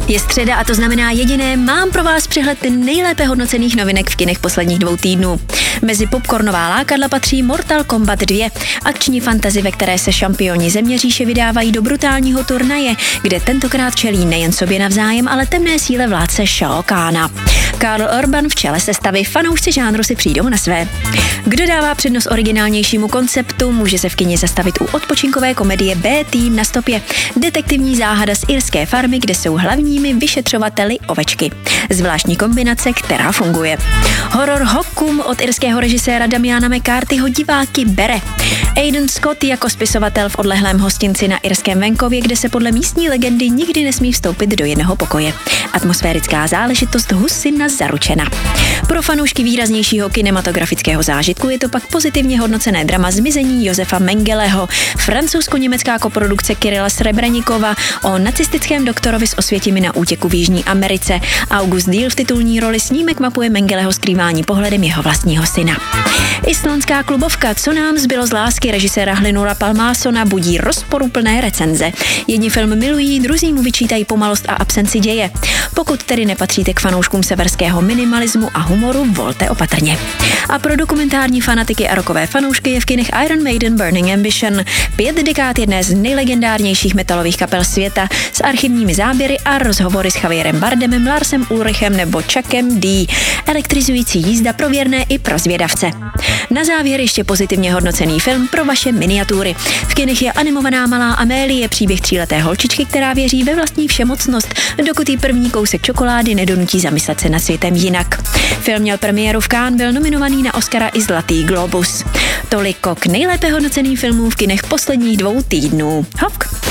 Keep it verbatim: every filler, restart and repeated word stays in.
Je středa a to znamená jediné, mám pro vás přehled nejlépe hodnocených novinek v kinech posledních dvou týdnů. Mezi popcornová lákadla patří Mortal Kombat dva, akční fantasy, ve které se šampioni Zeměříše vydávají do brutálního turnaje, kde tentokrát čelí nejen sobě navzájem, ale temné síle vládce Shao Kahna. Karl Urban v čele sestavy, fanoušci žánru si přijdou na své. Kdo dává přednost originálnějšímu konceptu, může se v kině zastavit u odpočinkové komedie B-Team na stopě. Detektivní záhada z irské farmy, kde jsou hlavními vyšetřovateli ovečky. Zvláštní kombinace, která funguje. Horor Hokkum od irského režiséra Damiana McCarthyho diváky bere. Aidan Scott jako spisovatel v odlehlém hostinci na irském venkově, kde se podle místní legendy nikdy nesmí vstoupit do jednoho pokoje. Atmosférická záležitost husina zaručena. Pro fanoušky výraznějšího kinematografického zážitku je to pak pozitivně hodnocené drama Zmizení Josefa Mengeleho, francouzsko-německá koprodukce Kirila Srebrenikova o nacistickém doktorovi z Osvětimi na útěku v Jižní Americe. August Diehl v titulní roli, snímek mapuje Mengeleho skrývání pohledem jeho vlastního syna. Islandská klubovka Co nám zbylo z lásky režiséra Hlynura Palmasona budí rozporuplné recenze. Jedni film milují, druzí mu vyčítají pomalost a absenci děje. Pokud tedy nepatříte k fanouškům severského minimalismu a humoru, volte opatrně. A pro dokumentární fanatiky a rokové fanoušky je v kinech Iron Maiden Burning Ambition, pět dekád jedné z nejlegendárnějších metalových kapel světa s archivními záběry a rozhovory s Javierem Bardemem, Larsem Ulrichem nebo Chuckem D. Elektrizující jízda pro věrné i pro zvědavce. Na závěr ještě pozitivně hodnocený film pro vaše miniatury. V kinech je animovaná Malá Amélie, příběh tříleté holčičky, která věří ve vlastní všemocnost, dokud jí první kousek čokolády nedonutí zamyslet se nad světem jinak. Film měl premiéru v Cannes, byl nominovaný na Oscara i Zlatý globus. Toliko k nejlépe hodnoceným filmům v kinech posledních dvou týdnů. Hop!